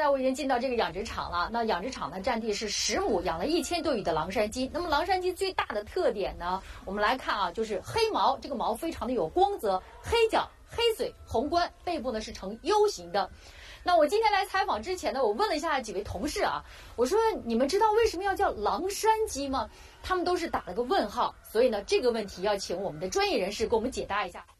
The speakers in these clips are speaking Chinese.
我已经进到这个养殖场了。那养殖场呢，占地是10亩，养了1000多羽的狼山鸡。那么狼山鸡最大的特点呢，我们来看啊，就是黑毛，这个毛非常的有光泽，黑脚、黑嘴、红冠，背部呢是呈 U 型的。那我今天来采访之前呢，我问了一下几位同事啊，我说你们知道为什么要叫狼山鸡吗？他们都是打了个问号。所以呢，这个问题要请我们的专业人士给我们解答一下。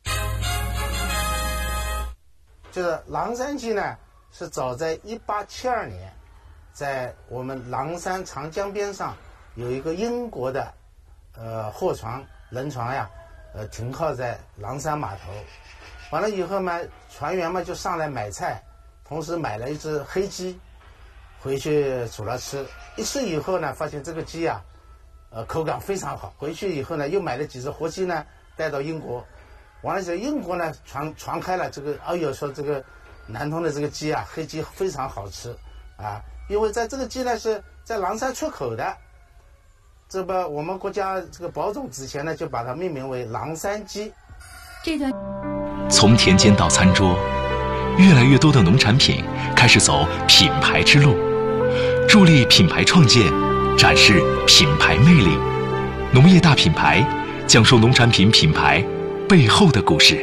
就是狼山鸡呢，是早在1872年，在我们狼山长江边上有一个英国的货船轮船呀，停靠在狼山码头。完了以后嘛，船员嘛就上来买菜，同时买了一只黑鸡回去煮了吃。一吃以后呢，发现这个鸡啊，口感非常好。回去以后呢，又买了几只活鸡呢，带到英国。完了，在英国呢传开了这个，说这个南通的这个鸡啊，黑鸡非常好吃啊，因为在这个鸡呢是在狼山出口的，这不我们国家这个保种之前呢，就把它命名为狼山鸡。 这段从田间到餐桌，越来越多的农产品开始走品牌之路，助力品牌创建，展示品牌魅力。农业大品牌，讲述农产品品牌背后的故事。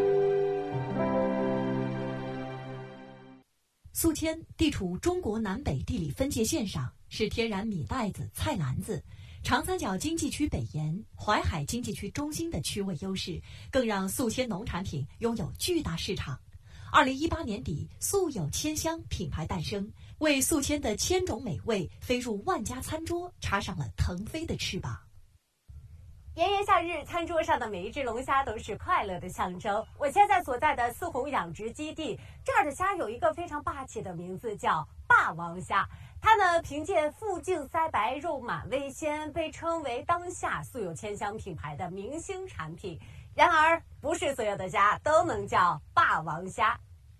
宿迁地处中国南北地理分界线上，是天然米袋子、菜篮子，长三角经济区北沿、淮海经济区中心的区位优势，更让宿迁农产品拥有巨大市场。2018年底，素有千香品牌诞生，为宿迁的千种美味飞入万家餐桌插上了腾飞的翅膀。 炎炎夏日，餐桌上的每一只龙虾都是快乐的象征。我现在所在的四红养殖基地，这儿的虾有一个非常霸气的名字，叫霸王虾。它呢，凭借腹净腮白、肉满味鲜，被称为当下素有千香品牌的明星产品。然而，不是所有的虾都能叫霸王虾。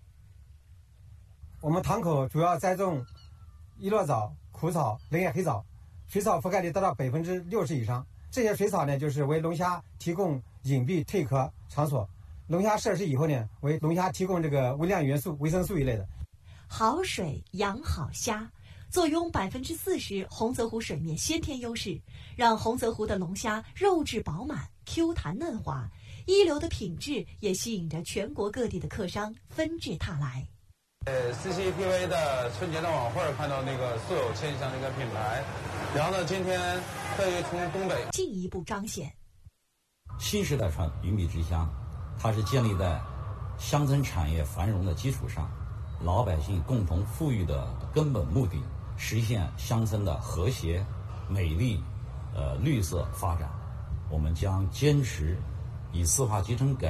我们塘口主要栽种一落藻、苦草、冷眼黑藻，水草覆盖率达到60%以上。这些水草呢，就是为龙虾提供隐蔽蜕壳场所。龙虾设施以后呢，为龙虾提供这个微量元素、维生素一类的。 好水养好虾，坐拥40%洪泽湖水面先天优势，让洪泽湖的龙虾肉质饱满、Q 弹嫩滑，一流的品质也吸引着全国各地的客商纷至沓来。 CCTV 的春节的晚会看到那个素有千香的一个品牌，然后呢，今天特意从东北进一步彰显新时代传鱼米之乡，它是建立在乡村产业繁荣的基础上，老百姓共同富裕的根本目的，实现乡村的和谐、美丽、绿色发展。我们将坚持以四化集成改